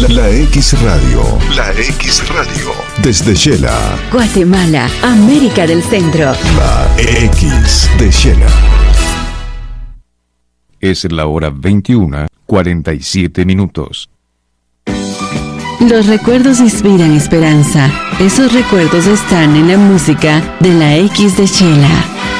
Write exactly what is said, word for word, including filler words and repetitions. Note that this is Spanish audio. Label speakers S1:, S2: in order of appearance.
S1: La, la X Radio. La X Radio. Desde Shela,
S2: Guatemala, América del Centro.
S1: La X de Shela.
S3: Es la hora veintiuna, cuarenta y siete minutos.
S2: Los recuerdos inspiran esperanza. Esos recuerdos están en la música de la X de Shela.